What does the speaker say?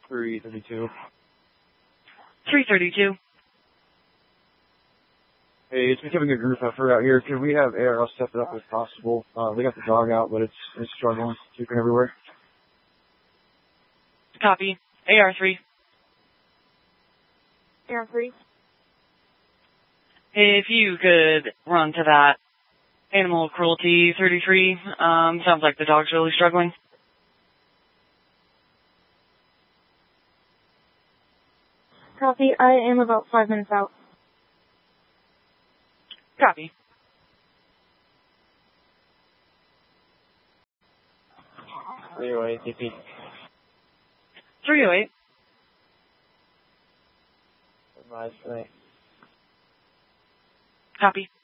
332. 332. Hey, it's becoming a group effort out here. Can we have ARL step it up if possible? We got the dog out, but it's struggling, puking everywhere. Copy. AR3. AR3. If you could run to that animal cruelty 33, sounds like the dog's really struggling. Copy. I am about 5 minutes out. Copy. Anyway, TP. 308. Advise tonight. Copy.